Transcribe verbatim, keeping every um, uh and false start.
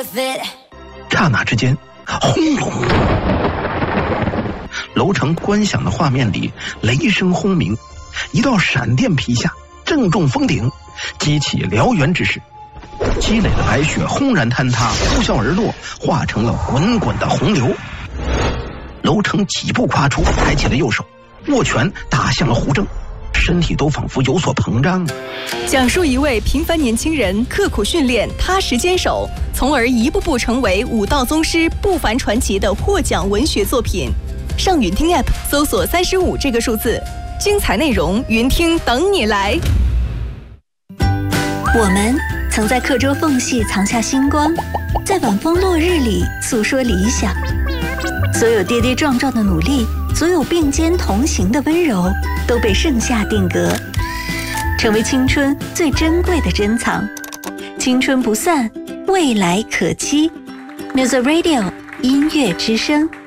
刹那之间，轰隆！楼城观想的画面里，雷声轰鸣，一道闪电劈下，正中峰顶，激起燎原之势。积累的白雪轰然坍塌，呼啸而落，化成了滚滚的洪流。楼城几步跨出，抬起了右手，握拳打向了胡征，身体都仿佛有所膨胀。 讲述一位平凡年轻人刻苦训练、踏实坚守，从而一步步成为武道宗师不凡传奇的获奖文学作品。上云听 App 搜索三十五这个数字，精彩内容云听等你来。 我们曾在课桌缝隙藏下星光，在晚风落日里诉说理想。所有跌跌撞撞的努力，所有并肩同行的温柔，都被盛夏定格，成为青春最珍贵的珍藏。青春不散，未来可期。Music Radio 音乐之声。